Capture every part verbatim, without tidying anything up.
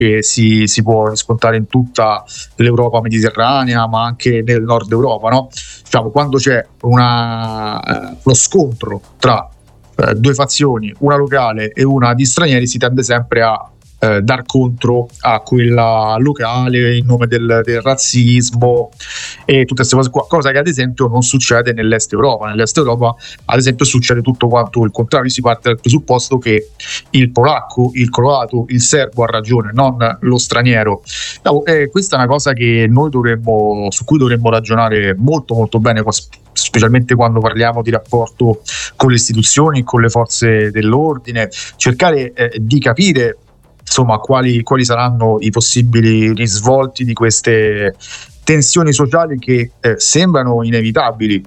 che si, si può riscontrare in tutta l'Europa mediterranea, ma anche nel nord Europa, no? Diciamo, quando c'è una, eh, lo scontro tra eh, due fazioni, una locale e una di stranieri, si tende sempre a Eh, dar contro a quella locale in nome del, del razzismo e tutte queste cose qua, cosa che ad esempio non succede nell'est Europa. Nell'est Europa ad esempio succede tutto quanto il contrario, si parte dal presupposto che il polacco, il croato, il serbo ha ragione, non lo straniero. No, eh, questa è una cosa che noi dovremmo, su cui dovremmo ragionare molto molto bene, specialmente quando parliamo di rapporto con le istituzioni, con le forze dell'ordine, cercare eh, di capire insomma quali, quali saranno i possibili risvolti di queste tensioni sociali che eh, sembrano inevitabili.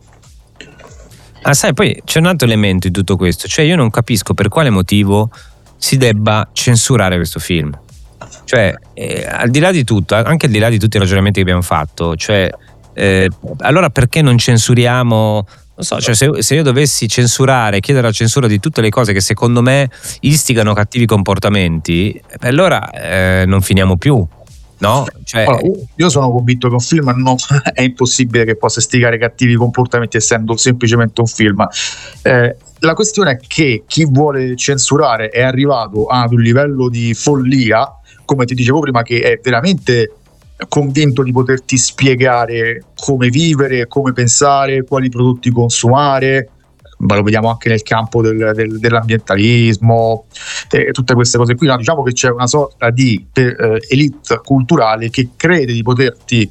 Ah, sai, poi c'è un altro elemento in tutto questo, cioè io non capisco per quale motivo si debba censurare questo film. Cioè, eh, al di là di tutto, anche al di là di tutti i ragionamenti che abbiamo fatto, cioè, eh, allora perché non censuriamo? Non so, cioè se, se io dovessi censurare, chiedere la censura di tutte le cose che secondo me istigano cattivi comportamenti, allora eh, non finiamo più, no? Cioè, allora, io sono convinto che un film non, è impossibile che possa istigare cattivi comportamenti essendo semplicemente un film. Eh, la questione è che chi vuole censurare è arrivato ad un livello di follia, come ti dicevo prima, che è veramente convinto di poterti spiegare come vivere, come pensare, quali prodotti consumare. Ma lo vediamo anche nel campo del, del, dell'ambientalismo e tutte queste cose qui. No, diciamo che c'è una sorta di eh, elite culturale che crede di poterti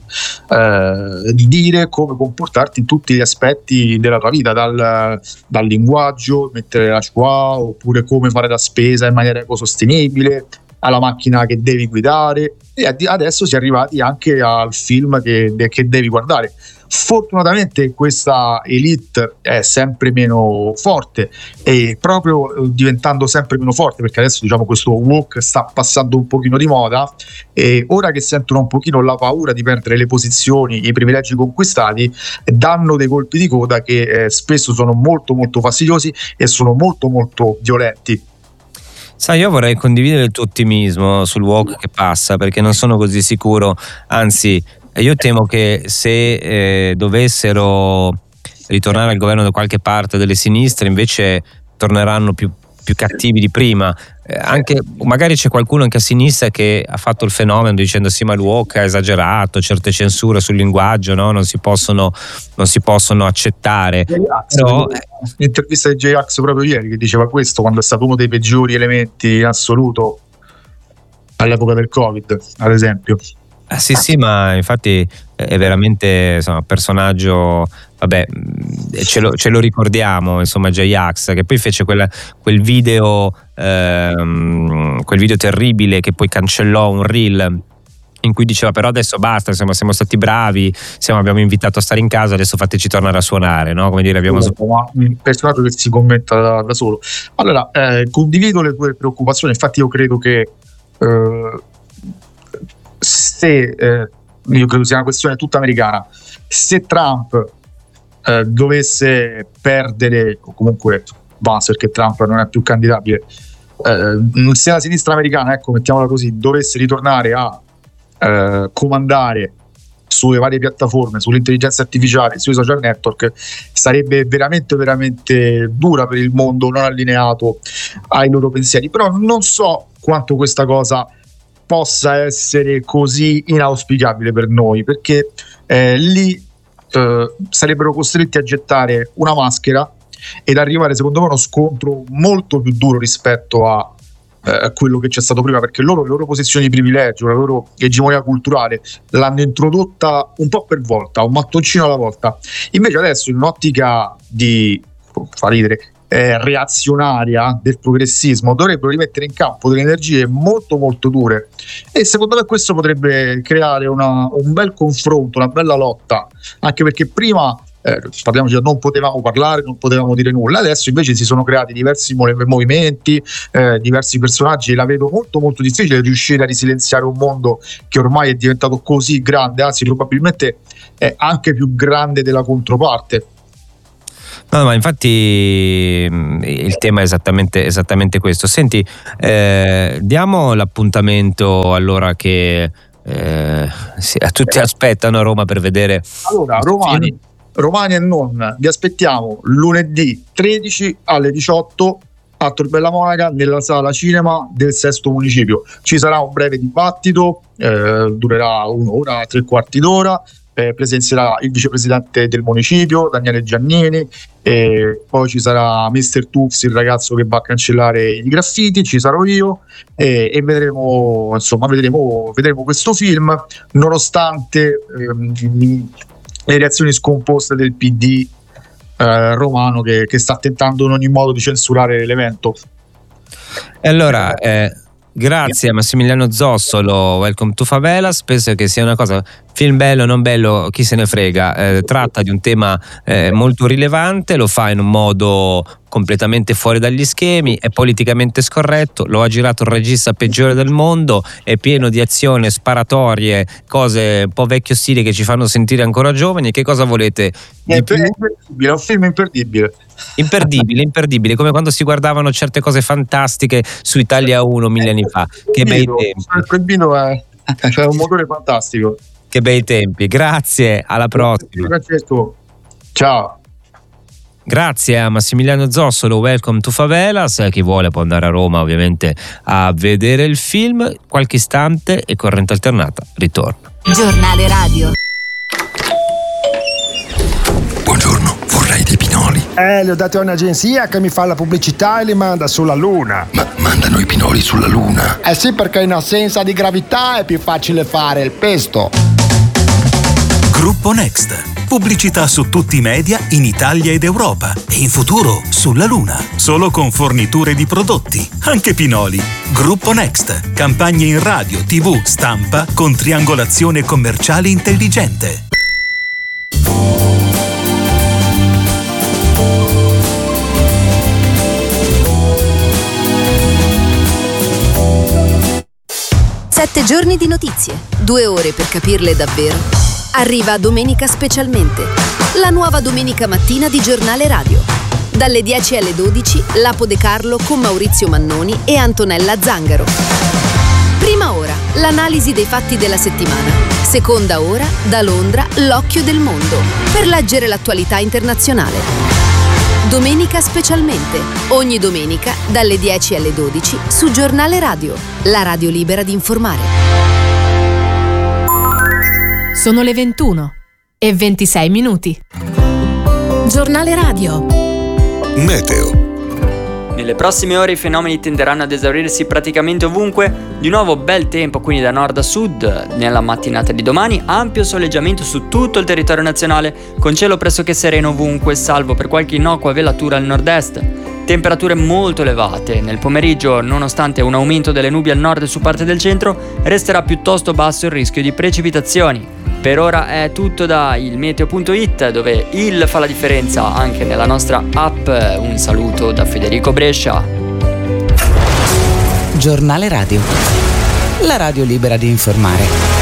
eh, dire come comportarti in tutti gli aspetti della tua vita, dal, dal linguaggio, mettere la schwa, oppure come fare la spesa in maniera ecosostenibile, alla macchina che devi guidare, e adesso si è arrivati anche al film che, che devi guardare. Fortunatamente questa elite è sempre meno forte, e proprio diventando sempre meno forte, perché adesso diciamo questo woke sta passando un pochino di moda, e ora che sentono un pochino la paura di perdere le posizioni, i privilegi conquistati, danno dei colpi di coda che eh, spesso sono molto molto fastidiosi e sono molto molto violenti. Sai, io vorrei condividere il tuo ottimismo sul woke che passa, perché non sono così sicuro, anzi io temo che se eh, dovessero ritornare al governo da qualche parte delle sinistre, invece torneranno più, più cattivi di prima. Eh, anche magari c'è qualcuno anche a sinistra che ha fatto il fenomeno dicendo sì, ma il woke ha esagerato, certe censure sul linguaggio, no? non si possono non si possono accettare. Però l'intervista di J-Ax proprio ieri che diceva questo, quando è stato uno dei peggiori elementi in assoluto all'epoca del Covid, ad esempio. Ah, sì, sì, ma infatti è veramente insomma, un personaggio, vabbè, ce lo, ce lo ricordiamo, insomma, J-Ax, che poi fece quella, quel video ehm, quel video terribile che poi cancellò un reel in cui diceva però adesso basta, insomma, siamo stati bravi, siamo, abbiamo invitato a stare in casa, adesso fateci tornare a suonare, no? Come dire, abbiamo un personaggio che si commenta da, da solo. Allora, eh, condivido le tue preoccupazioni, infatti io credo che eh, se eh, io credo sia una questione tutta americana, se Trump eh, dovesse perdere, o comunque Vance, perché Trump non è più candidabile, eh, se la sinistra americana, ecco, mettiamola così, dovesse ritornare a eh, comandare sulle varie piattaforme, sull'intelligenza artificiale, sui social network, sarebbe veramente veramente dura per il mondo non allineato ai loro pensieri. Però non so quanto questa cosa possa essere così inauspicabile per noi, perché eh, lì eh, sarebbero costretti a gettare una maschera ed arrivare secondo me a uno scontro molto più duro rispetto a eh, quello che c'è stato prima, perché loro, le loro posizioni di privilegio, la loro egemonia culturale l'hanno introdotta un po' per volta, un mattoncino alla volta. Invece adesso, in un'ottica di fa ridere Eh, reazionaria del progressismo, dovrebbero rimettere in campo delle energie molto molto dure, e secondo me questo potrebbe creare una, un bel confronto, una bella lotta, anche perché prima eh, parliamoci, non potevamo parlare, non potevamo dire nulla, adesso invece si sono creati diversi movimenti, eh, diversi personaggi, e la vedo molto molto difficile riuscire a risilenziare un mondo che ormai è diventato così grande, anzi probabilmente è anche più grande della controparte. No, ma infatti il tema è esattamente, esattamente questo. Senti, eh, diamo l'appuntamento allora che eh, sì, tutti aspettano a Roma per vedere. Allora, romani, romani e non, vi aspettiamo lunedì tredici alle diciotto a Tor Bella Monaca nella sala cinema del Sesto Municipio. Ci sarà un breve dibattito, eh, durerà un'ora, tre quarti d'ora. Eh, presenzierà il vicepresidente del municipio Daniele Giannini, e poi ci sarà mister Tux, il ragazzo che va a cancellare i graffiti, ci sarò io, e, e vedremo, insomma, vedremo, vedremo questo film, nonostante ehm, le reazioni scomposte del P D eh, romano che, che sta tentando in ogni modo di censurare l'evento. E allora eh, grazie a Massimiliano Zossolo, Welcome to Favelas. Penso che sia una cosa, film bello non bello, chi se ne frega, eh, tratta di un tema eh, molto rilevante, lo fa in un modo completamente fuori dagli schemi, è politicamente scorretto, lo ha girato il regista peggiore del mondo, è pieno di azioni, sparatorie, cose un po' vecchio stile che ci fanno sentire ancora giovani. Che cosa volete di È più? imperdibile, è un film imperdibile. Imperdibile, imperdibile, come quando si guardavano certe cose fantastiche su Italia uno mille anni fa. Che bei tempi. Il Proibito è, è un motore fantastico. Che bei tempi. Grazie, alla prossima. Francesco, ciao. Grazie a Massimiliano Zossolo, Welcome to Favelas. Chi vuole può andare a Roma ovviamente a vedere il film. Qualche istante e Corrente Alternata ritorna. Giornale radio. Buongiorno, vorrei dei pinoli. Eh, li ho dati a un'agenzia che mi fa la pubblicità e li manda sulla Luna. Ma mandano i pinoli sulla Luna? Eh sì, perché in assenza di gravità è più facile fare il pesto. Gruppo Next. Pubblicità su tutti i media in Italia ed Europa e in futuro sulla Luna. Solo con forniture di prodotti, anche pinoli. Gruppo Next. Campagne in radio, tivù, stampa con triangolazione commerciale intelligente. Sette giorni di notizie, due ore per capirle davvero. Arriva Domenica Specialmente, la nuova domenica mattina di Giornale Radio. Dalle dieci alle dodici, Lapo De Carlo con Maurizio Mannoni e Antonella Zangaro. Prima ora, l'analisi dei fatti della settimana. Seconda ora, da Londra, l'occhio del mondo, per leggere l'attualità internazionale. Domenica Specialmente, ogni domenica dalle dieci alle dodici su Giornale Radio, la radio libera di informare. Sono le ventuno e ventisei minuti. Giornale radio. Meteo. Nelle prossime ore i fenomeni tenderanno ad esaurirsi praticamente ovunque. Di nuovo bel tempo quindi da nord a sud. Nella mattinata di domani ampio soleggiamento su tutto il territorio nazionale, con cielo pressoché sereno ovunque, salvo per qualche innocua velatura al nord-est. Temperature molto elevate. Nel pomeriggio, nonostante un aumento delle nubi al nord e su parte del centro, resterà piuttosto basso il rischio di precipitazioni. Per ora è tutto da il meteo punto it, dove il fa la differenza anche nella nostra app. Un saluto da Federico Brescia. Giornale radio. La radio libera di informare.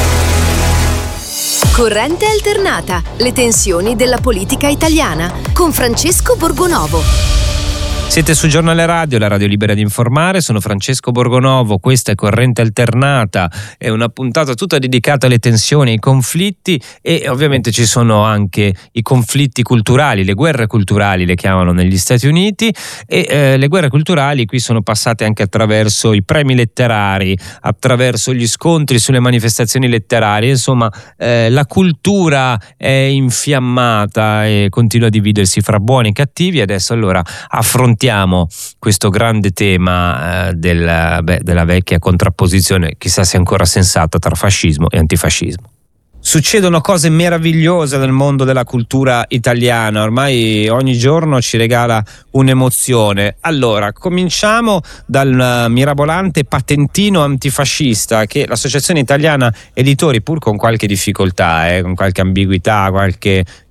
Corrente Alternata, le tensioni della politica italiana, con Francesco Borgonovo. Siete su Giornale Radio, la radio libera di informare. Sono Francesco Borgonovo, questa è Corrente Alternata, è una puntata tutta dedicata alle tensioni, ai conflitti, e ovviamente ci sono anche i conflitti culturali, le guerre culturali le chiamano negli Stati Uniti, e eh, le guerre culturali qui sono passate anche attraverso i premi letterari, attraverso gli scontri sulle manifestazioni letterarie. Insomma, eh, la cultura è infiammata e continua a dividersi fra buoni e cattivi. Adesso allora affrontiamo questo grande tema eh, del, beh, della vecchia contrapposizione, chissà se ancora sensata, tra fascismo e antifascismo. Succedono cose meravigliose nel mondo della cultura italiana, ormai ogni giorno ci regala un'emozione. Allora, cominciamo dal mirabolante patentino antifascista che l'Associazione Italiana Editori, pur con qualche difficoltà, eh, con qualche ambiguità, qualche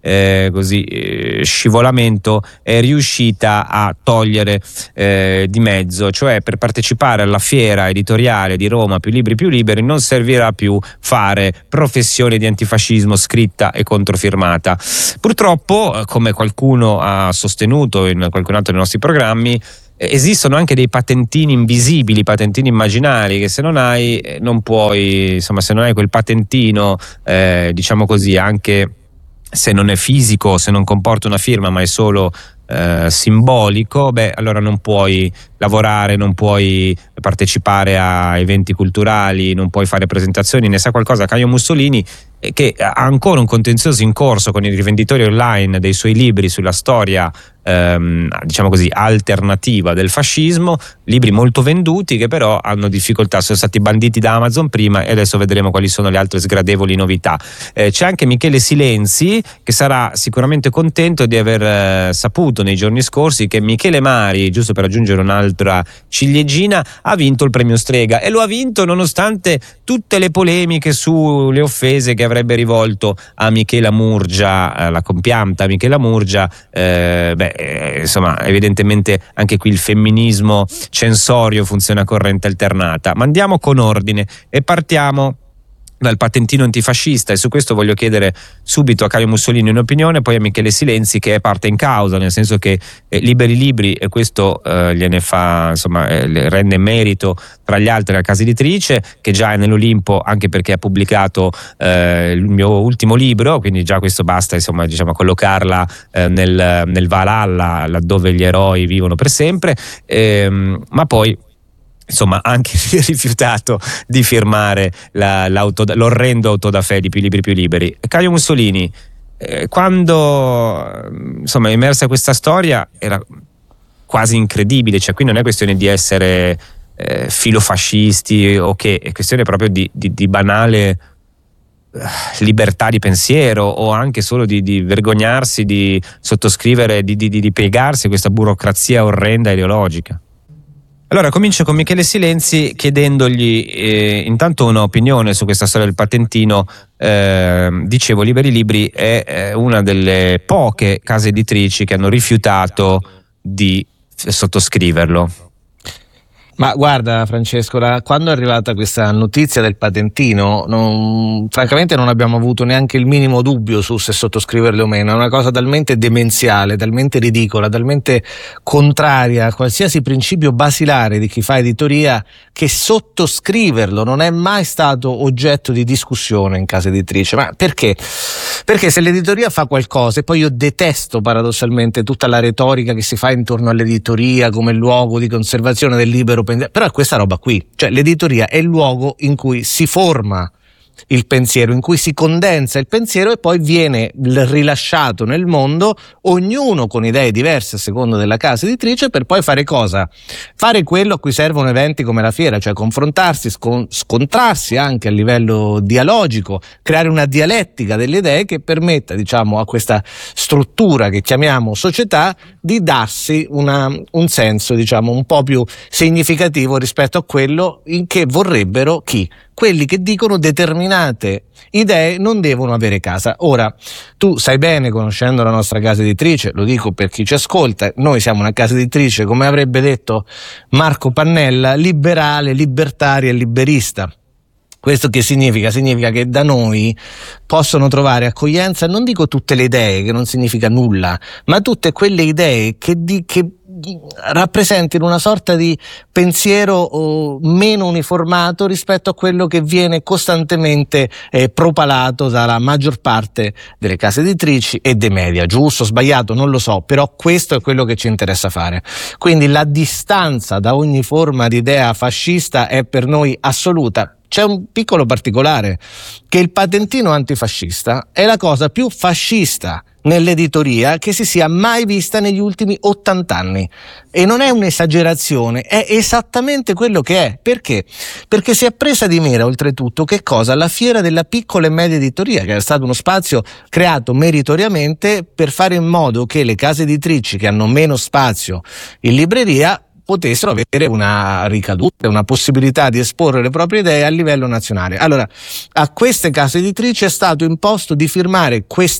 eh, così eh, scivolamento è riuscita a togliere eh, di mezzo, cioè per partecipare alla fiera editoriale di Roma Più Libri Più Liberi non servirà più fare professione di antifascismo scritta e controfirmata. Purtroppo, come qualcuno ha sostenuto in qualcun altro dei nostri programmi, esistono anche dei patentini invisibili, patentini immaginari, che se non hai non puoi, insomma, se non hai quel patentino, eh, diciamo così, anche se non è fisico, se non comporta una firma ma è solo eh, simbolico, beh, allora non puoi lavorare, non puoi partecipare a eventi culturali, non puoi fare presentazioni. Ne sa qualcosa Caio Mussolini, che ha ancora un contenzioso in corso con i rivenditori online dei suoi libri sulla storia, ehm, diciamo così, alternativa del fascismo, libri molto venduti che però hanno difficoltà, sono stati banditi da Amazon prima e adesso vedremo quali sono le altre sgradevoli novità. Eh, c'è anche Michele Silenzi, che sarà sicuramente contento di aver eh, saputo nei giorni scorsi che Michele Mari, giusto per aggiungere un'altra ciliegina, ha vinto il premio Strega, e lo ha vinto nonostante tutte le polemiche sulle offese che avrebbe rivolto a Michela Murgia, la compianta Michela Murgia. Eh, beh, eh, insomma, evidentemente anche qui il femminismo censorio funziona a corrente alternata. Ma andiamo con ordine e partiamo dal patentino antifascista, e su questo voglio chiedere subito a Caio Mussolini un'opinione, poi a Michele Silenzi, che è parte in causa, nel senso che eh, Liberi Libri, e questo eh, gliene fa, insomma, eh, rende merito tra gli altri alla casa editrice, che già è nell'Olimpo, anche perché ha pubblicato eh, il mio ultimo libro, quindi già questo basta, insomma, diciamo, collocarla eh, nel, nel Valhalla, laddove gli eroi vivono per sempre, ehm, ma poi insomma anche rifiutato di firmare la, l'auto, l'orrendo autodafè di Più Libri Più Liberi. Caio Mussolini, eh, quando insomma è emersa questa storia era quasi incredibile, cioè qui non è questione di essere eh, filofascisti o che, è questione proprio di, di, di banale libertà di pensiero, o anche solo di, di vergognarsi di sottoscrivere, di, di, di piegarsi a questa burocrazia orrenda ideologica. Allora comincio con Michele Silenzi chiedendogli eh, intanto un'opinione su questa storia del patentino. Eh, dicevo, Liberi Libri è eh, una delle poche case editrici che hanno rifiutato di sottoscriverlo. Ma guarda Francesco, da quando è arrivata questa notizia del patentino, non, francamente non abbiamo avuto neanche il minimo dubbio su se sottoscriverlo o meno. È una cosa talmente demenziale, talmente ridicola, talmente contraria a qualsiasi principio basilare di chi fa editoria, che sottoscriverlo non è mai stato oggetto di discussione in casa editrice. Ma perché? Perché se l'editoria fa qualcosa, e poi io detesto paradossalmente tutta la retorica che si fa intorno all'editoria come luogo di conservazione del libero pensiero, però è questa roba qui, cioè l'editoria è il luogo in cui si forma il pensiero, in cui si condensa il pensiero e poi viene rilasciato nel mondo, ognuno con idee diverse a seconda della casa editrice, per poi fare cosa? Fare quello a cui servono eventi come la fiera, cioè confrontarsi, scon- scontrarsi anche a livello dialogico, creare una dialettica delle idee che permetta, diciamo, a questa struttura che chiamiamo società di darsi una, un senso, diciamo, un po' più significativo rispetto a quello in che vorrebbero chi? Quelli che dicono determinate idee non devono avere casa. Ora, tu sai bene, conoscendo la nostra casa editrice, lo dico per chi ci ascolta, noi siamo una casa editrice, come avrebbe detto Marco Pannella, liberale, libertaria e liberista. Questo che significa? Significa che da noi possono trovare accoglienza, non dico tutte le idee, che non significa nulla, ma tutte quelle idee che, di, che rappresentino una sorta di pensiero oh, meno uniformato rispetto a quello che viene costantemente eh, propalato dalla maggior parte delle case editrici e dei media. Giusto, sbagliato, non lo so, però questo è quello che ci interessa fare. Quindi la distanza da ogni forma di idea fascista è per noi assoluta. C'è un piccolo particolare, che il patentino antifascista è la cosa più fascista nell'editoria che si sia mai vista negli ultimi ottanta anni, e non è un'esagerazione, è esattamente quello che è. Perché? Perché si è presa di mira oltretutto che cosa? La fiera della piccola e media editoria, che era stato uno spazio creato meritoriamente per fare in modo che le case editrici che hanno meno spazio in libreria potessero avere una ricaduta, una possibilità di esporre le proprie idee a livello nazionale. Allora, a queste case editrici è stato imposto di firmare questa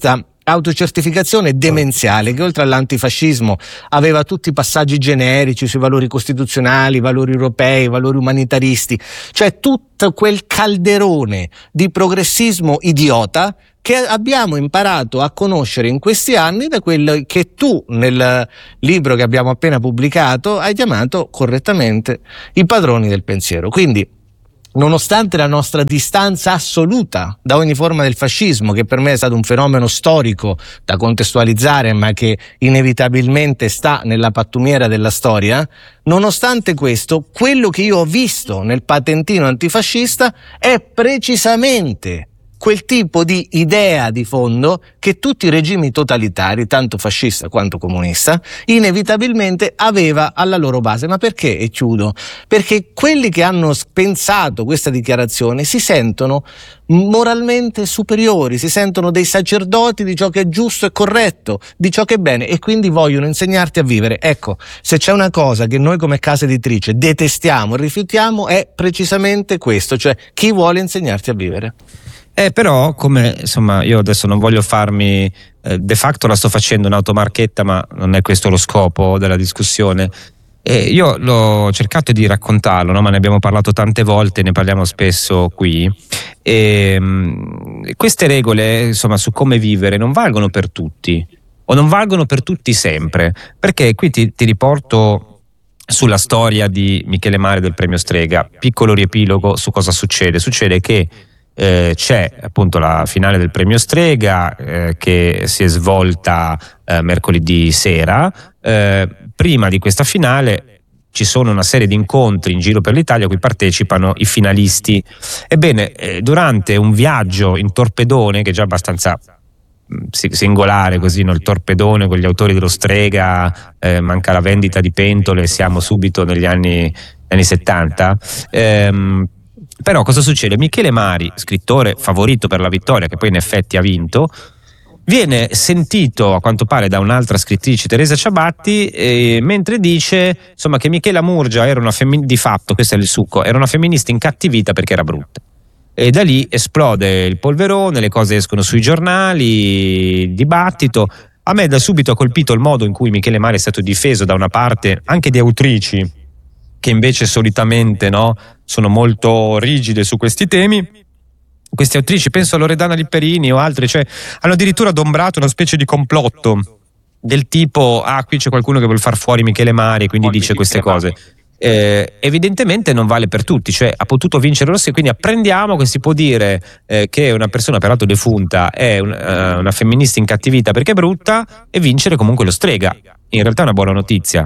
autocertificazione demenziale che oltre all'antifascismo aveva tutti i passaggi generici sui valori costituzionali, valori europei, valori umanitaristi, cioè tutto quel calderone di progressismo idiota che abbiamo imparato a conoscere in questi anni da quello che tu nel libro che abbiamo appena pubblicato hai chiamato correttamente i padroni del pensiero. Quindi, nonostante la nostra distanza assoluta da ogni forma del fascismo, che per me è stato un fenomeno storico da contestualizzare ma che inevitabilmente sta nella pattumiera della storia, nonostante questo, quello che io ho visto nel patentino antifascista è precisamente quel tipo di idea di fondo che tutti i regimi totalitari, tanto fascista quanto comunista, inevitabilmente aveva alla loro base. Ma perché? E chiudo. Perché quelli che hanno pensato questa dichiarazione si sentono moralmente superiori, si sentono dei sacerdoti di ciò che è giusto e corretto, di ciò che è bene, e quindi vogliono insegnarti a vivere. Ecco, se c'è una cosa che noi come casa editrice detestiamo e rifiutiamo è precisamente questo, cioè chi vuole insegnarti a vivere. Eh, però, come insomma, io adesso non voglio farmi, eh, de facto la sto facendo un'automarchetta, ma non è questo lo scopo della discussione. Eh, io l'ho cercato di raccontarlo, no? Ma ne abbiamo parlato tante volte, ne parliamo spesso qui. E, mh, queste regole, insomma, su come vivere non valgono per tutti, o non valgono per tutti sempre, perché qui ti, ti riporto sulla storia di Michele Mari del premio Strega. Piccolo riepilogo su cosa succede. Succede che Eh, c'è appunto la finale del premio Strega eh, che si è svolta eh, mercoledì sera. Eh, prima di questa finale ci sono una serie di incontri in giro per l'Italia a cui partecipano i finalisti. Ebbene, eh, durante un viaggio in torpedone, che è già abbastanza mh, singolare così, no? Il torpedone con gli autori dello Strega, eh, manca la vendita di pentole, siamo subito negli anni, anni settanta. ehm, Però cosa succede? Michele Mari, scrittore favorito per la vittoria, che poi in effetti ha vinto, viene sentito a quanto pare da un'altra scrittrice, Teresa Ciabatti, eh, mentre dice insomma che Michela Murgia era una femminista, di fatto questo è il succo, era una femminista incattivita perché era brutta. E da lì esplode il polverone, le cose escono sui giornali, il dibattito. A me da subito ha colpito il modo in cui Michele Mari è stato difeso da una parte anche di autrici che invece solitamente, no, sono molto rigide su questi temi. Queste autrici, penso a Loredana Lipperini o altre, cioè hanno addirittura adombrato una specie di complotto del tipo: ah, qui c'è qualcuno che vuol far fuori Michele Mari e quindi fuori dice queste cose. Eh, evidentemente non vale per tutti, cioè ha potuto vincere Rossi, quindi apprendiamo che si può dire eh, che una persona peraltro defunta è un, uh, una femminista incattivita perché è brutta, e vincere comunque lo Strega. In realtà è una buona notizia.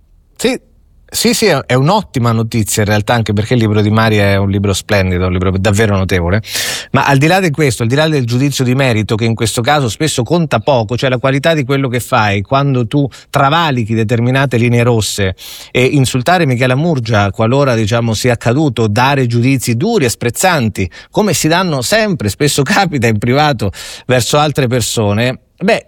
Sì. Sì, sì, è un'ottima notizia in realtà, anche perché il libro di Mari è un libro splendido, un libro davvero notevole. Ma al di là di questo, al di là del giudizio di merito, che in questo caso spesso conta poco, cioè la qualità di quello che fai quando tu travalichi determinate linee rosse, e insultare Michela Murgia, qualora diciamo sia accaduto, dare giudizi duri e sprezzanti, come si danno sempre, spesso capita in privato, verso altre persone, beh,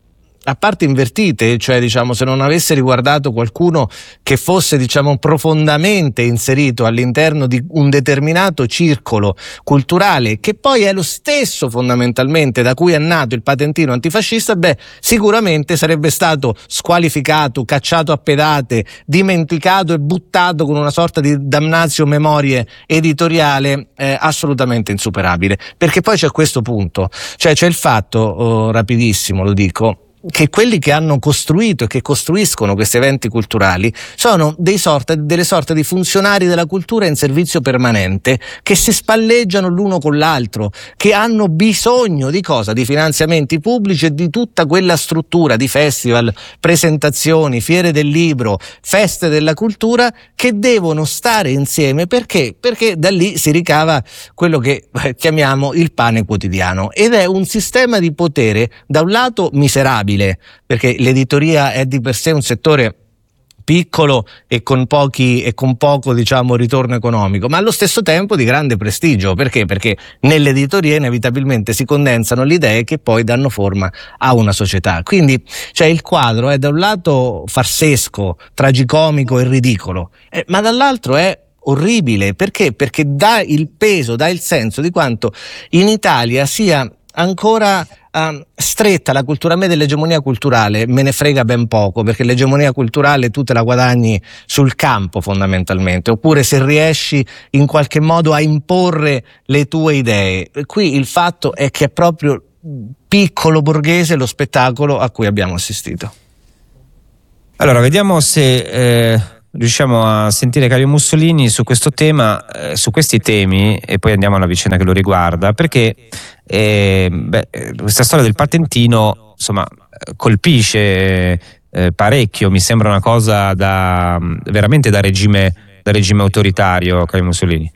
a parte invertite, cioè diciamo se non avesse riguardato qualcuno che fosse diciamo profondamente inserito all'interno di un determinato circolo culturale, che poi è lo stesso fondamentalmente da cui è nato il patentino antifascista, beh sicuramente sarebbe stato squalificato, cacciato a pedate, dimenticato e buttato con una sorta di damnatio memorie editoriale eh, assolutamente insuperabile. Perché poi c'è questo punto, cioè c'è il fatto, oh, rapidissimo lo dico, che quelli che hanno costruito e che costruiscono questi eventi culturali sono dei sorta, delle sorte di funzionari della cultura in servizio permanente, che si spalleggiano l'uno con l'altro, che hanno bisogno di cosa? Di finanziamenti pubblici e di tutta quella struttura di festival, presentazioni, fiere del libro, feste della cultura, che devono stare insieme. Perché? Perché da lì si ricava quello che chiamiamo il pane quotidiano, ed è un sistema di potere da un lato miserabile, perché l'editoria è di per sé un settore piccolo e con pochi e con poco diciamo ritorno economico, ma allo stesso tempo di grande prestigio. Perché? Perché nell'editoria inevitabilmente si condensano le idee che poi danno forma a una società. Quindi cioè il quadro è da un lato farsesco, tragicomico e ridicolo, eh, ma dall'altro è orribile. Perché? Perché dà il peso, dà il senso di quanto in Italia sia ancora uh, stretta la cultura. A me dell'egemonia culturale me ne frega ben poco, perché l'egemonia culturale tu te la guadagni sul campo fondamentalmente, oppure se riesci in qualche modo a imporre le tue idee. Qui il fatto è che è proprio piccolo borghese lo spettacolo a cui abbiamo assistito. Allora, vediamo se eh, riusciamo a sentire Caio Mussolini su questo tema, eh, su questi temi, e poi andiamo alla vicenda che lo riguarda, perché eh, beh, questa storia del patentino, insomma, colpisce eh, parecchio. Mi sembra una cosa da veramente da regime, da regime autoritario, Caio Mussolini.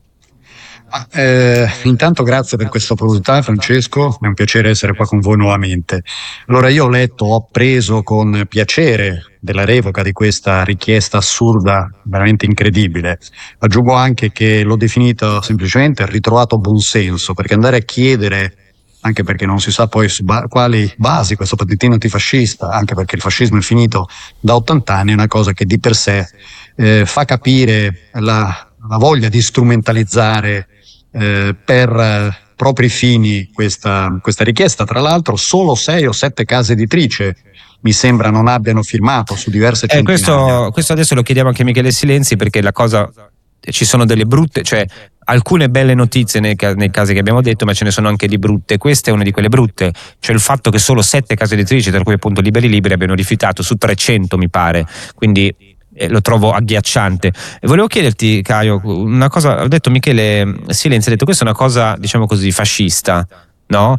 Eh, intanto grazie per questa opportunità, Francesco, è un piacere essere qua con voi nuovamente. Allora, io ho letto, ho appreso con piacere della revoca di questa richiesta assurda, veramente incredibile. Aggiungo anche che l'ho definita semplicemente ritrovato buonsenso, perché andare a chiedere, anche perché non si sa poi su ba- quali basi questo patentino antifascista, anche perché il fascismo è finito da ottanta anni, è una cosa che di per sé eh, fa capire la, la voglia di strumentalizzare Eh, per eh, propri fini questa, questa richiesta. Tra l'altro solo sei o sette case editrici mi sembra non abbiano firmato su diverse eh, centinaia. Questo, questo adesso lo chiediamo anche a Michele Silenzi, perché la cosa, ci sono delle brutte, cioè alcune belle notizie nei, nei casi che abbiamo detto, ma ce ne sono anche di brutte. Questa è una di quelle brutte, cioè il fatto che solo sette case editrici, tra cui appunto Liberi Liberi, abbiano rifiutato su trecento, mi pare, quindi Eh, lo trovo agghiacciante. E volevo chiederti, Caio, una cosa. Ho detto, Michele Silenzi ha detto questa è una cosa, diciamo così, fascista, no?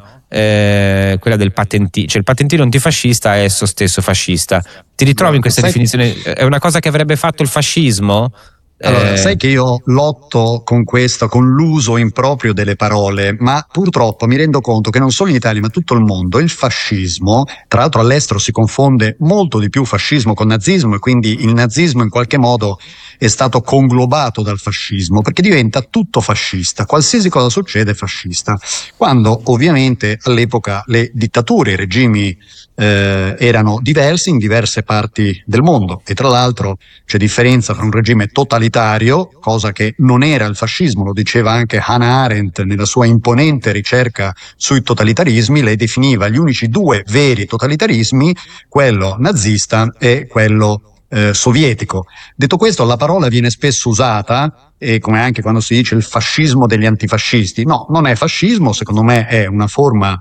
Eh, quella del patentino, cioè il patentino antifascista è esso stesso fascista. Ti ritrovi in questa sai definizione? È una cosa che avrebbe fatto il fascismo? Allora, eh... sai che io lotto con questo, con l'uso improprio delle parole, ma purtroppo mi rendo conto che non solo in Italia ma tutto il mondo il fascismo, tra l'altro all'estero si confonde molto di più fascismo con nazismo, e quindi il nazismo in qualche modo è stato conglobato dal fascismo, perché diventa tutto fascista, qualsiasi cosa succede è fascista, quando ovviamente all'epoca le dittature, i regimi eh, erano diversi in diverse parti del mondo, e tra l'altro c'è differenza tra un regime totalitario, cosa che non era il fascismo, lo diceva anche Hannah Arendt nella sua imponente ricerca sui totalitarismi. Lei definiva gli unici due veri totalitarismi, quello nazista e quello eh, sovietico. Detto questo, la parola viene spesso usata, e come anche quando si dice il fascismo degli antifascisti. No, non è fascismo, secondo me è una forma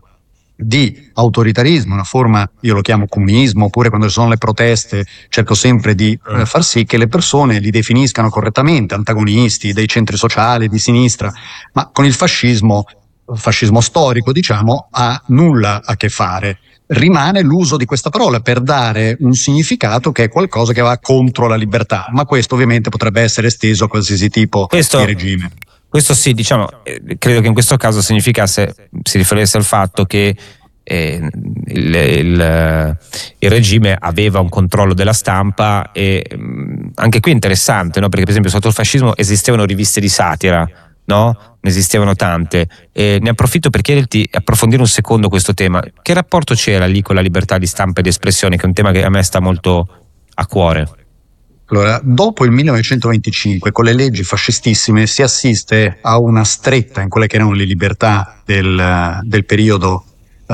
di autoritarismo, una forma, io lo chiamo comunismo, oppure quando ci sono le proteste cerco sempre di eh, far sì che le persone li definiscano correttamente, antagonisti dei centri sociali, di sinistra, ma con il fascismo, fascismo storico diciamo, ha nulla a che fare. Rimane l'uso di questa parola per dare un significato che è qualcosa che va contro la libertà, ma questo ovviamente potrebbe essere esteso a qualsiasi tipo questo... di regime. Questo sì, diciamo, eh, credo che in questo caso significasse, si riferisse al fatto che eh, il, il, il regime aveva un controllo della stampa, e mh, anche qui è interessante, no? Perché per esempio sotto il fascismo esistevano riviste di satira, no? Ne esistevano tante, e ne approfitto per chiederti, approfondire un secondo questo tema. Che rapporto c'era lì con la libertà di stampa e di espressione, che è un tema che a me sta molto a cuore? Allora, dopo il millenovecentoventicinque, con le leggi fascistissime, si assiste a una stretta in quelle che erano le libertà del, del periodo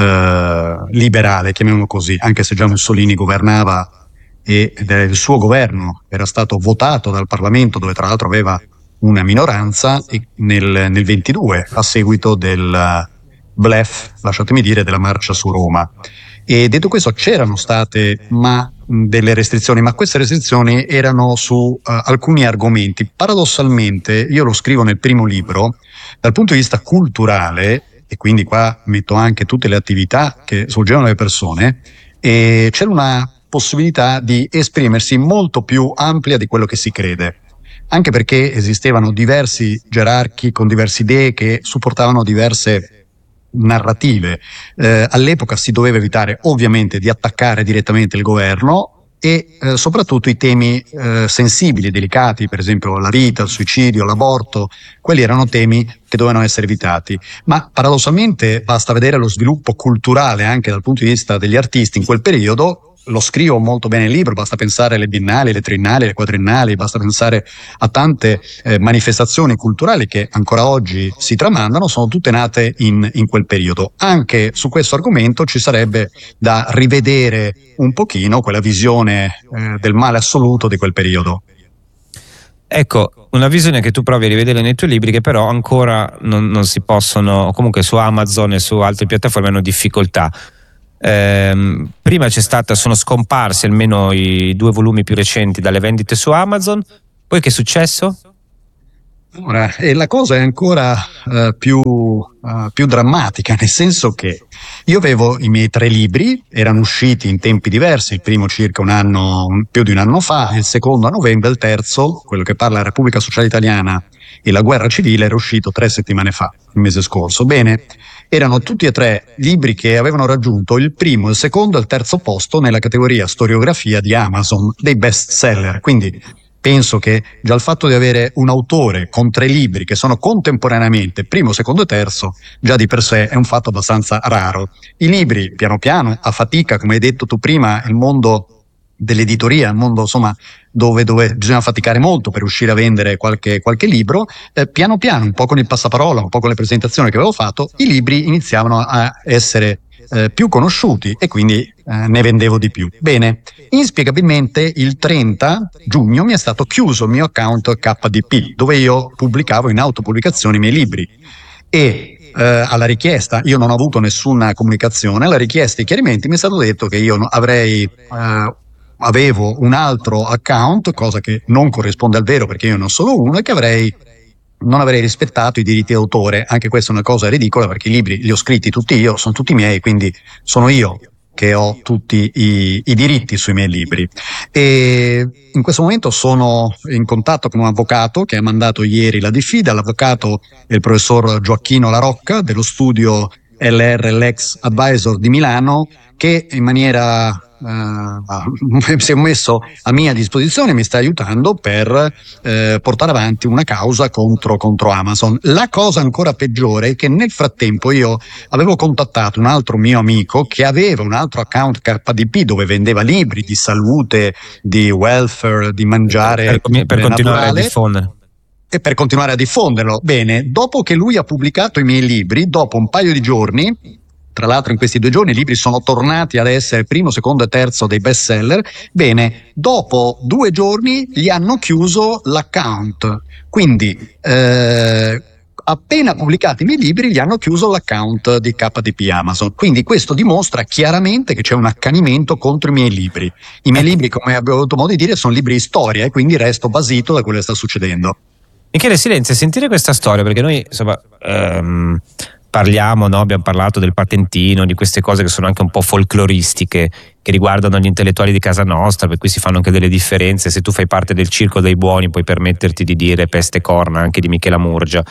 eh, liberale, chiamiamolo così, anche se già Mussolini governava e il suo governo era stato votato dal Parlamento, dove tra l'altro aveva una minoranza, e nel, nel ventidue, a seguito del bluff, lasciatemi dire, della marcia su Roma. E detto questo, c'erano state ma delle restrizioni, ma queste restrizioni erano su uh, alcuni argomenti. Paradossalmente, io lo scrivo nel primo libro, dal punto di vista culturale, e quindi qua metto anche tutte le attività che svolgevano le persone, e c'era una possibilità di esprimersi molto più ampia di quello che si crede, anche perché esistevano diversi gerarchi con diverse idee che supportavano diverse narrative. Eh, all'epoca si doveva evitare ovviamente di attaccare direttamente il governo, e eh, soprattutto i temi eh, sensibili, delicati, per esempio la vita, il suicidio, l'aborto, quelli erano temi che dovevano essere evitati. Ma paradossalmente basta vedere lo sviluppo culturale anche dal punto di vista degli artisti in quel periodo. lo scrivo molto bene il libro, basta pensare alle biennali, alle triennali, alle quadriennali, basta pensare a tante eh, manifestazioni culturali che ancora oggi si tramandano, sono tutte nate in, in quel periodo. Anche su questo argomento ci sarebbe da rivedere un pochino quella visione eh, del male assoluto di quel periodo. Ecco, una visione che tu provi a rivedere nei tuoi libri, che però ancora non, non si possono, o comunque su Amazon e su altre piattaforme hanno difficoltà. Ehm, prima c'è stata, sono scomparsi almeno i due volumi più recenti dalle vendite su Amazon, poi che è successo? Ora, e la cosa è ancora uh, più, uh, più drammatica, nel senso che io avevo i miei tre libri, erano usciti in tempi diversi, il primo circa un anno, più di un anno fa, il secondo a novembre, il terzo, quello che parla della Repubblica Sociale Italiana e la guerra civile, era uscito tre settimane fa, il mese scorso. Bene, erano tutti e tre libri che avevano raggiunto il primo, il secondo e il terzo posto nella categoria storiografia di Amazon, dei best seller, quindi penso che già il fatto di avere un autore con tre libri che sono contemporaneamente primo, secondo e terzo, già di per sé è un fatto abbastanza raro. I libri, piano piano, a fatica, come hai detto tu prima, il mondo dell'editoria, il mondo insomma dove, dove bisogna faticare molto per riuscire a vendere qualche, qualche libro, eh, piano piano, un po' con il passaparola, un po' con le presentazioni che avevo fatto, i libri iniziavano a essere Eh, più conosciuti e quindi eh, ne vendevo di più. Bene, inspiegabilmente il trenta giugno mi è stato chiuso il mio account K D P, dove io pubblicavo in autopubblicazione i miei libri, e eh, alla richiesta, io non ho avuto nessuna comunicazione, alla richiesta di chiarimenti mi è stato detto che io avrei eh, avevo un altro account, cosa che non corrisponde al vero perché io ne ho solo uno, e che avrei non avrei rispettato i diritti d'autore. Anche questa è una cosa ridicola, perché i libri li ho scritti tutti io, sono tutti miei, quindi sono io che ho tutti i, i diritti sui miei libri. E in questo momento sono in contatto con un avvocato che ha mandato ieri la diffida. L'avvocato è il professor Gioacchino La Rocca dello studio L R Lex Advisor di Milano, che in maniera Uh, si è messo a mia disposizione, mi sta aiutando per eh, portare avanti una causa contro, contro Amazon. La cosa ancora peggiore è che nel frattempo io avevo contattato un altro mio amico che aveva un altro account K D P dove vendeva libri di salute, di welfare, di mangiare per, per continuare naturale, a diffondere e per continuare a diffonderlo. Bene, dopo che lui ha pubblicato i miei libri, dopo un paio di giorni, tra l'altro in questi due giorni i libri sono tornati ad essere primo, secondo e terzo dei best seller. Bene, dopo due giorni gli hanno chiuso l'account, quindi eh, appena pubblicati i miei libri gli hanno chiuso l'account di K D P Amazon. Quindi questo dimostra chiaramente che c'è un accanimento contro i miei libri. I miei libri, come abbiamo avuto modo di dire, sono libri di storia, e quindi resto basito da quello che sta succedendo. Michele Silenzio, sentire questa storia, perché noi insomma um... parliamo, no? Abbiamo parlato del patentino, di queste cose che sono anche un po' folcloristiche, che riguardano gli intellettuali di casa nostra, per cui si fanno anche delle differenze. Se tu fai parte del circo dei buoni puoi permetterti di dire peste e corna anche di Michela Murgia.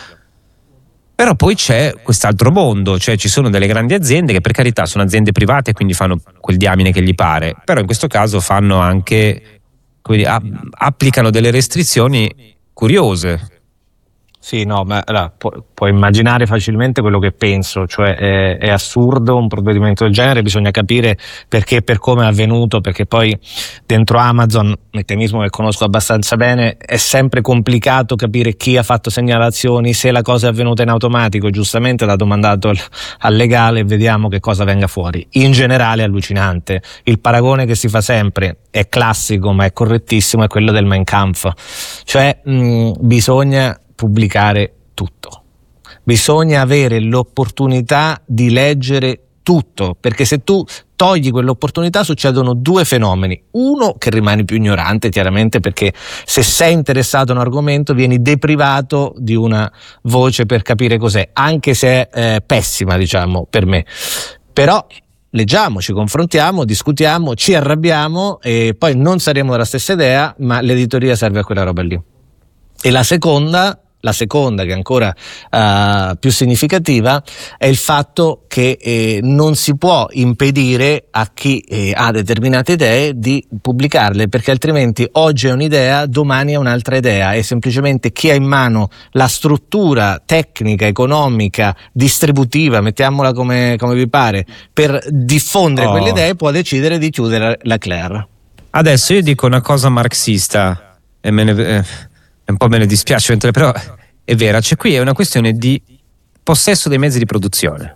Però poi c'è quest'altro mondo, cioè ci sono delle grandi aziende che, per carità, sono aziende private e quindi fanno quel diamine che gli pare, però in questo caso fanno anche, come dire, applicano delle restrizioni curiose. Sì, no, ma allora, pu- puoi immaginare facilmente quello che penso, cioè è, è assurdo un provvedimento del genere, bisogna capire perché e per come è avvenuto, perché poi dentro Amazon, meccanismo che conosco abbastanza bene, è sempre complicato capire chi ha fatto segnalazioni, se la cosa è avvenuta in automatico. Giustamente l'ha domandato al, al legale e vediamo che cosa venga fuori. In generale è allucinante, il paragone che si fa sempre è classico ma è correttissimo, è quello del Mein Kampf, cioè mh, bisogna pubblicare tutto, bisogna avere l'opportunità di leggere tutto, perché se tu togli quell'opportunità succedono due fenomeni: uno, che rimani più ignorante chiaramente, perché se sei interessato a un argomento vieni deprivato di una voce per capire cos'è, anche se è eh, pessima, diciamo, per me, però leggiamo, ci confrontiamo, discutiamo, ci arrabbiamo e poi non saremo della stessa idea, ma l'editoria serve a quella roba lì. E la seconda la seconda, che è ancora uh, più significativa, è il fatto che eh, non si può impedire a chi eh, ha determinate idee di pubblicarle, perché altrimenti oggi è un'idea, domani è un'altra idea, e semplicemente chi ha in mano la struttura tecnica, economica, distributiva, mettiamola come, come vi pare, per diffondere oh. quelle idee, può decidere di chiudere la Claire. Adesso io dico una cosa marxista e me ne... Eh. un po' me ne dispiace, però è vera, c'è qui è una questione di possesso dei mezzi di produzione.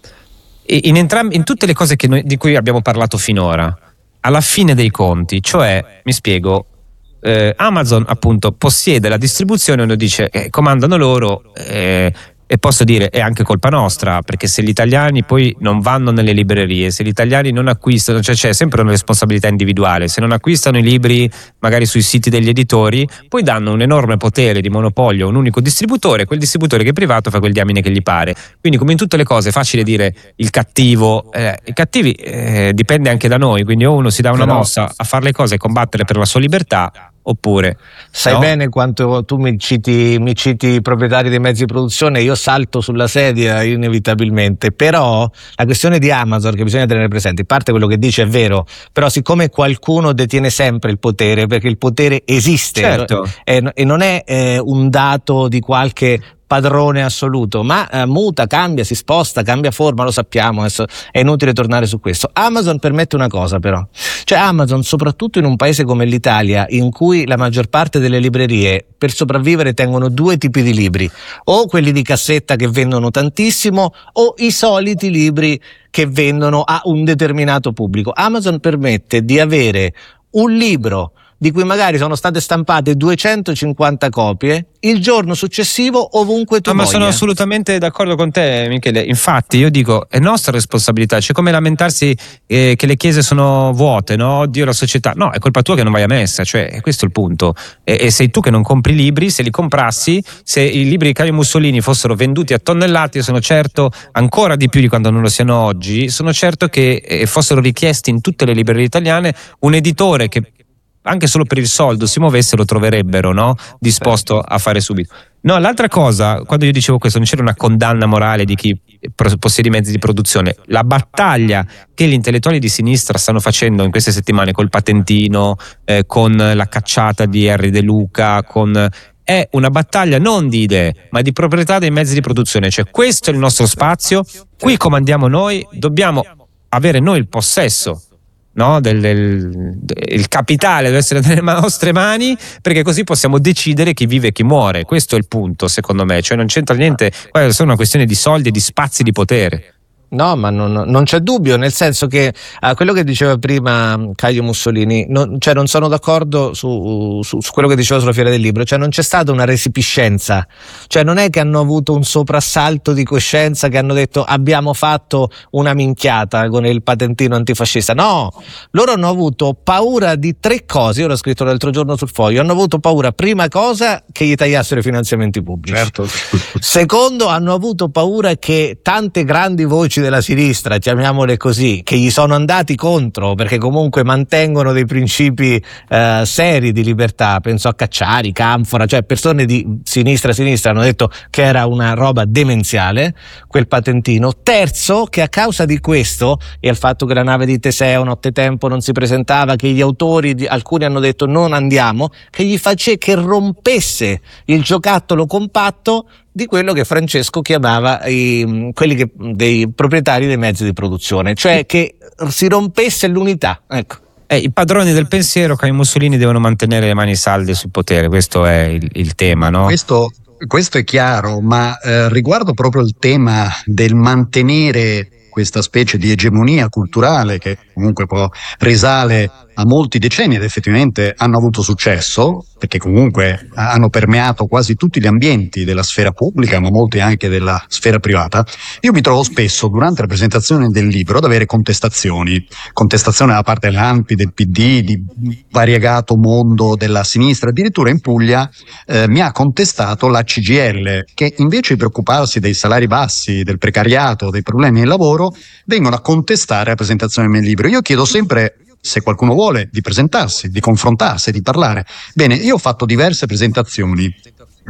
E in, entrambi, in tutte le cose che noi, di cui abbiamo parlato finora, alla fine dei conti, cioè, mi spiego, eh, Amazon appunto possiede la distribuzione, uno dice eh, comandano loro, eh, e posso dire è anche colpa nostra, perché se gli italiani poi non vanno nelle librerie, se gli italiani non acquistano, cioè c'è sempre una responsabilità individuale, se non acquistano i libri magari sui siti degli editori, poi danno un enorme potere di monopolio a un unico distributore, quel distributore che è privato fa quel diamine che gli pare. Quindi come in tutte le cose è facile dire il cattivo, eh, i cattivi eh, dipende anche da noi, quindi o uno si dà una Però, mossa a fare le cose e combattere per la sua libertà, oppure sai no? bene quanto tu mi citi, mi citi i proprietari dei mezzi di produzione, io salto sulla sedia inevitabilmente. Però la questione di Amazon che bisogna tenere presente, in parte quello che dice è vero, però siccome qualcuno detiene sempre il potere, perché il potere esiste, certo. e, e non è eh, un dato di qualche padrone assoluto, ma eh, muta, cambia, si sposta, cambia forma, lo sappiamo, adesso è inutile tornare su questo. Amazon permette una cosa però, cioè Amazon, soprattutto in un paese come l'Italia, in cui la maggior parte delle librerie per sopravvivere tengono due tipi di libri, o quelli di cassetta che vendono tantissimo, o i soliti libri che vendono a un determinato pubblico. Amazon permette di avere un libro di cui magari sono state stampate duecentocinquanta copie il giorno successivo ovunque tu no, voglia. Ma sono assolutamente d'accordo con te, Michele. Infatti io dico è nostra responsabilità, c'è come lamentarsi eh, che le chiese sono vuote, no? Oddio la società, no, è colpa tua che non vai a messa, cioè questo è il punto, e, e sei tu che non compri libri. Se li comprassi, se i libri di Caio Mussolini fossero venduti a tonnellate, io sono certo, ancora di più di quando non lo siano oggi, sono certo che eh, fossero richiesti in tutte le librerie italiane un editore che anche solo per il soldo si muovesse, lo troverebbero, no? Disposto a fare subito. No, l'altra cosa, quando io dicevo questo, non c'era una condanna morale di chi possiede i mezzi di produzione. La battaglia che gli intellettuali di sinistra stanno facendo in queste settimane col patentino, eh, con la cacciata di Henry De Luca, con è una battaglia non di idee, ma di proprietà dei mezzi di produzione. Cioè questo è il nostro spazio, qui comandiamo noi, dobbiamo avere noi il possesso, no? del, del, del il capitale deve essere nelle nostre mani, perché così possiamo decidere chi vive e chi muore. Questo è il punto, secondo me, cioè non c'entra niente, è solo una questione di soldi e di spazi di potere. No, ma non, non c'è dubbio, nel senso che uh, quello che diceva prima Caio Mussolini, non, cioè non sono d'accordo su, su, su quello che diceva sulla Fiera del Libro, cioè non c'è stata una resipiscenza, cioè non è che hanno avuto un soprassalto di coscienza, che hanno detto abbiamo fatto una minchiata con il patentino antifascista. No, loro hanno avuto paura di tre cose, io l'ho scritto l'altro giorno sul Foglio, hanno avuto paura, prima cosa, che gli tagliassero i finanziamenti pubblici. Certo. Secondo, hanno avuto paura che tante grandi voci della sinistra, chiamiamole così, che gli sono andati contro perché comunque mantengono dei principi eh, seri di libertà, penso a Cacciari, Canfora, cioè persone di sinistra sinistra hanno detto che era una roba demenziale quel patentino. Terzo, che a causa di questo e al fatto che la nave di Teseo nottetempo non si presentava, che gli autori di, alcuni hanno detto non andiamo, che gli face che rompesse il giocattolo compatto di quello che Francesco chiamava i, quelli che, dei proprietari dei mezzi di produzione, cioè che si rompesse l'unità, ecco. Eh, i padroni del pensiero, Caio Mussolini, devono mantenere le mani salde sul potere, questo è il, il tema, no? Questo, questo è chiaro, ma eh, riguardo proprio il tema del mantenere questa specie di egemonia culturale che comunque poi risale a molti decenni ed effettivamente hanno avuto successo, perché comunque hanno permeato quasi tutti gli ambienti della sfera pubblica, ma molti anche della sfera privata. Io mi trovo spesso durante la presentazione del libro ad avere contestazioni, contestazioni da parte dell'A N P I, del P D, di variegato mondo della sinistra. Addirittura in Puglia eh, mi ha contestato la C G I L, che invece di preoccuparsi dei salari bassi, del precariato, dei problemi del lavoro, vengono a contestare la presentazione del mio libro. Io chiedo sempre, se qualcuno vuole, di presentarsi, di confrontarsi, di parlare. Bene, io ho fatto diverse presentazioni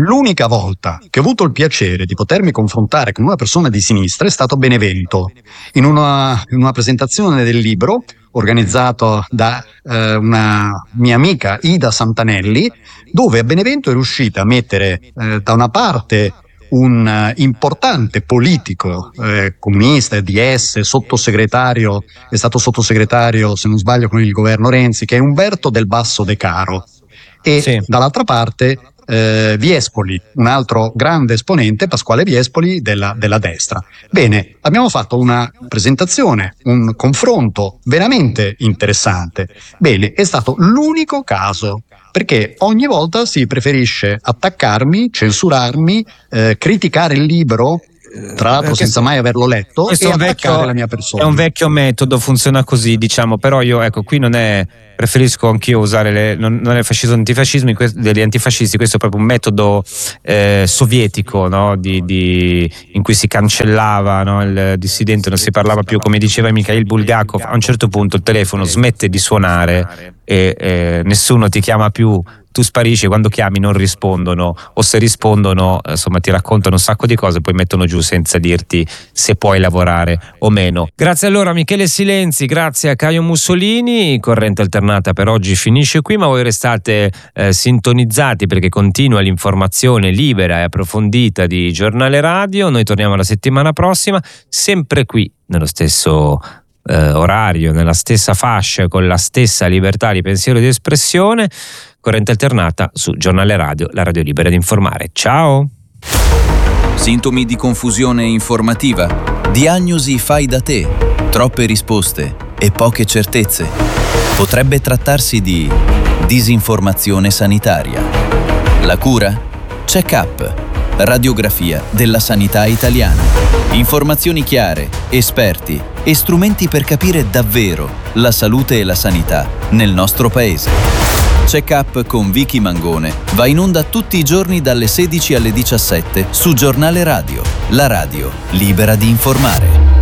L'unica volta che ho avuto il piacere di potermi confrontare con una persona di sinistra è stato a Benevento, in una, in una presentazione del libro organizzato da eh, una mia amica Ida Santanelli, dove a Benevento è riuscita a mettere eh, da una parte un uh, importante politico eh, comunista, D S, sottosegretario, è stato sottosegretario, se non sbaglio, con il governo Renzi, che è Umberto Del Basso De Caro, e sì. dall'altra parte eh, Viespoli, un altro grande esponente, Pasquale Viespoli, della, della destra. Bene, abbiamo fatto una presentazione, un confronto veramente interessante. Bene, è stato l'unico caso, perché ogni volta si preferisce attaccarmi, censurarmi, eh, criticare il libro, tra l'altro senza mai averlo letto, e attaccare vecchio, la mia persona. È un vecchio metodo, funziona così, diciamo, però io, ecco, qui non è, preferisco anch'io usare le, non, non è fascismo antifascismo degli antifascisti, questo è proprio un metodo eh, sovietico, no? di, di, in cui si cancellava, no? il dissidente, non si parlava più, come diceva Mikhail Bulgakov, a un certo punto il telefono smette di suonare e eh, nessuno ti chiama più, tu sparisci, quando chiami non rispondono, o se rispondono insomma ti raccontano un sacco di cose, poi mettono giù senza dirti se puoi lavorare o meno. Grazie allora a Michele Silenzi, grazie a Caio Mussolini. Corrente Alternata per oggi finisce qui, ma voi restate eh, sintonizzati, perché continua l'informazione libera e approfondita di Giornale Radio. Noi torniamo la settimana prossima, sempre qui nello stesso eh, orario, nella stessa fascia, con la stessa libertà di pensiero e di espressione. Corrente Alternata su Giornale Radio, la radio libera di informare. Ciao! Sintomi di confusione informativa? Diagnosi fai da te? Troppe risposte e poche certezze? Potrebbe trattarsi di disinformazione sanitaria. La cura? Check-up. Radiografia della sanità italiana. Informazioni chiare, esperti e strumenti per capire davvero la salute e la sanità nel nostro paese. Check-up con Vicky Mangone va in onda tutti i giorni dalle sedici alle diciassette su Giornale Radio, la radio libera di informare.